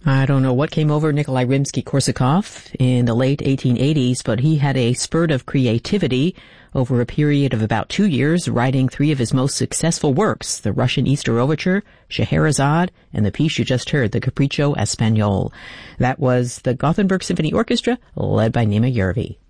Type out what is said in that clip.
I don't know what came over Nikolai Rimsky-Korsakov in the late 1880s, but he had a spurt of creativity over a period of about 2 years, writing 3 of his most successful works, the Russian Easter Overture, Scheherazade, and the piece you just heard, the Capriccio Espagnole. That was the Gothenburg Symphony Orchestra, led by Nima Järvi.